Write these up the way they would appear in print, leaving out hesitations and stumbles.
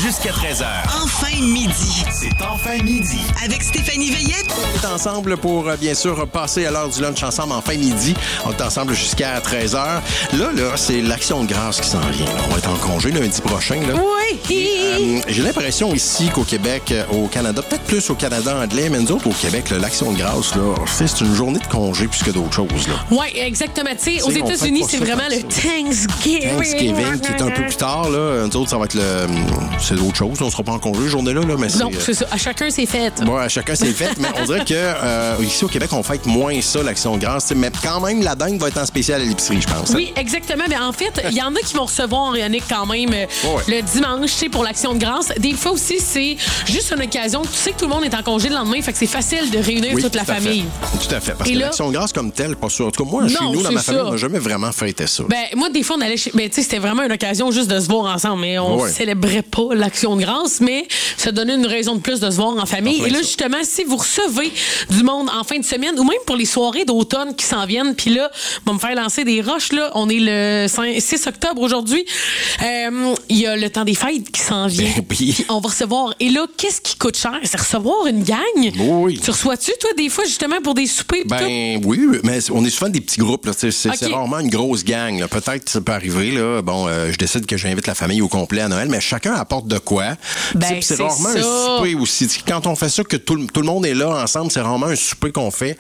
jusqu'à 13h. Enfin midi. C'est enfin midi. Avec Stéphanie Veillette. On est ensemble pour, bien sûr, passer à l'heure du lunch ensemble en fin midi. On est ensemble jusqu'à 13h. Là, c'est l'Action de grâce qui s'en vient. On va être en congé lundi prochain. Là. Oui. J'ai l'impression ici qu'au Québec, au Canada, peut-être plus au Canada anglais, mais nous autres, au Québec, là, l'Action de grâce, là, c'est une journée de congé plus que d'autres choses. Oui, exactement. Tu sais, aux États-Unis, c'est vraiment le Thanksgiving. Thanksgiving qui est un peu plus tard. Là. Nous autres, ça va être c'est d'autres choses. On ne sera pas en congé, journée-là. Là, mais non, c'est ça. À chacun, c'est fait. Oui, à chacun, c'est fait. Mais on dirait que ici, au Québec, on fête moins ça, l'Action de grâce. Mais quand même, la dinde va être en spécial à l'épicerie, je pense. Oui, exactement. Mais en fait, il y en a qui vont recevoir, Yannick, quand même, le dimanche, tu sais, pour l'Action de grâce. Des fois aussi, c'est juste une occasion. Tu sais que tout le monde est en congé le lendemain, fait que c'est facile de réunir toute la famille. Tout à fait. Parce que l'Action de grâce comme telle, pas sûr. En tout cas, moi, chez nous, dans ma famille, on n'a jamais vraiment fêté ça. Ben, moi, des fois, on allait chez. Ben, tu sais, c'était vraiment une occasion juste de se voir ensemble. Mais on célébrait pas l'Action de grâce, mais ça donnait une raison de plus de se voir en famille. Et là, justement, si vous recevez du monde en fin de semaine, ou même pour les soirées d'automne qui s'en viennent, puis là, on va me faire lancer des roches, là. On est le 6 octobre aujourd'hui. Il y a le temps des fêtes qui s'en vient. Puis on va recevoir. Et là, qu'est-ce qui coûte cher? C'est recevoir une gang. Oui. Tu reçois-tu, toi, des fois, justement, pour des soupers? Oui, mais on est souvent des petits groupes. Là. C'est rarement une grosse gang. Là. Peut-être que ça peut arriver. Là. Bon, je décide que j'invite la famille au complet à Noël, mais chacun apporte de quoi. C'est rarement un souper aussi. Quand on fait ça, que tout le monde est là ensemble, c'est rarement un souper qu'on fait.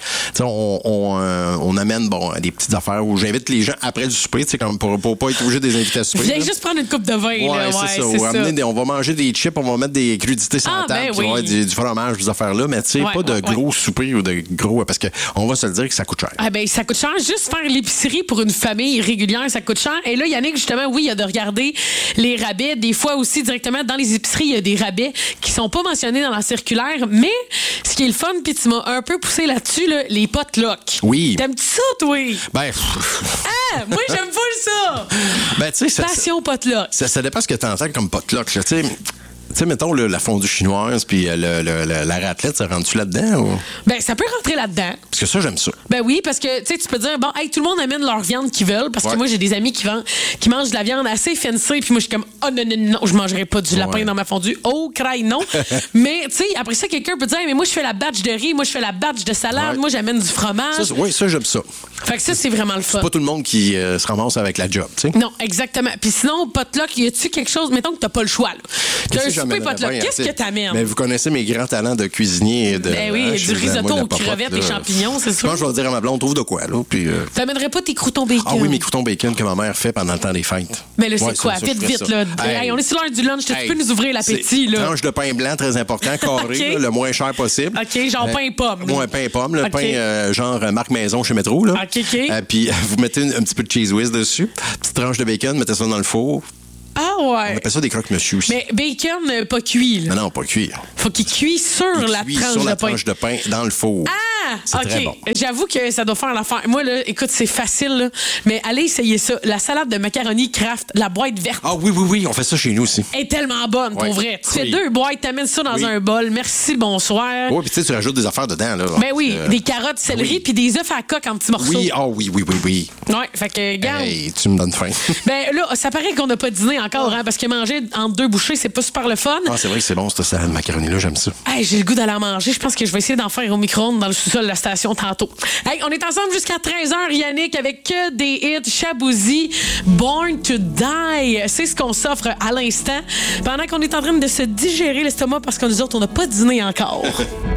On amène des petites affaires où j'invite les gens après du souper, comme pour pas être obligé de les inviter à souper. Viens juste prendre une coupe de vin. Ouais, c'est ça. On va manger des chips, on va mettre des crudités sur la table, du fromage, des affaires-là, mais tu sais, pas de gros soupers ou de gros... Parce qu'on va se le dire que ça coûte cher. Ah ben, ça coûte cher. Juste faire l'épicerie pour une famille régulière, ça coûte cher. Et là, Yannick, justement, oui, il y a de regarder les rabais. Des fois aussi, directement, dans les épiceries, il y a des rabais qui sont pas mentionnés dans la circulaire. Mais ce qui est le fun, puis tu m'as un peu poussé là-dessus, là, les potlucks. Oui. T'aimes-tu ça, toi? Ben... moi, j'aime pas ça! Ben, tu sais... Passion potluck. Ça dépend ce que t'entends comme potluck, tu sais... Tu sais, mettons, la fondue chinoise puis la raclette, ça rentre-tu là-dedans? Ou? Ben, ça peut rentrer là-dedans. Parce que ça, j'aime ça. Ben oui, parce que, tu sais, tu peux dire, bon, hey, tout le monde amène leur viande qu'ils veulent, parce que moi, j'ai des amis qui mangent de la viande assez fancy, puis moi, je suis comme, oh non, je mangerai pas du lapin dans ma fondue. Oh, craille, non. Mais, tu sais, après ça, quelqu'un peut dire, hey, mais moi, je fais la batch de riz, moi, je fais la batch de salade, moi, j'amène du fromage. Ça, j'aime ça. Fait que ça, c'est vraiment le fun. C'est pas tout le monde qui se ramasse avec la job, tu sais. Non, exactement. Puis sinon, potluck, y a-tu quelque chose, mettons que t'as pas le choix, là. T'as un souper potluck. Qu'est-ce que t'amènes? Mais vous connaissez mes grands talents de cuisinier. Ben oui, du risotto aux crevettes et champignons, c'est sûr. Je pense que je vais dire à ma blonde, trouve de quoi, là. Puis, t'amènerais pas tes croutons bacon? Ah oui, mes croutons bacon que ma mère fait pendant le temps des fêtes. Mais là, c'est quoi? Vite, là. Hey, on est sur l'heure du lunch. Tu peux nous ouvrir l'appétit, là? Tranche de pain blanc, très important, carré, le moins cher possible. OK, genre pain et pomme. Moi, pain et pomme. Le pain, genre marque maison chez Métro, là. OK. Puis, vous mettez un petit peu de cheese whiz dessus. Petite tranche de bacon, mettez ça dans le four. Ah ouais. On appelle ça des croque-monsieur aussi. Mais bacon pas cuit, là. Non, pas cuit. Faut qu'il cuise sur la tranche de pain dans le four. Ah! C'est OK. très bon. J'avoue que ça doit faire l'affaire. Moi, là, écoute, c'est facile, là. Mais allez essayer ça. La salade de macaroni Kraft, la boîte verte. Ah oui, on fait ça chez nous aussi. Elle est tellement bonne, pour vrai. Tu fais 2 boîtes, t'amènes ça dans un bol. Merci, bonsoir. Oui, puis tu sais, tu rajoutes des affaires dedans, là. Ben oui, des carottes, céleri, puis des œufs à coque en petits morceaux. Oui, oui. Ouais, fait que, garde. Hey, tu me donnes faim. Ben là, ça paraît qu'on n'a pas dîné encore, hein, parce que manger entre 2 bouchées, c'est pas super le fun. Ah, c'est vrai que c'est bon, cette salade de macaroni-là, j'aime ça. Hey, j'ai le goût d'aller en manger. Je pense que je vais essayer d'en faire au micro-ondes dans le sous-sol de la station tantôt. Hey, on est ensemble jusqu'à 13h, Yannick, avec que des hits. Shaboozey, Born to Die. C'est ce qu'on s'offre à l'instant, pendant qu'on est en train de se digérer l'estomac parce que nous autres, on n'a pas dîné encore.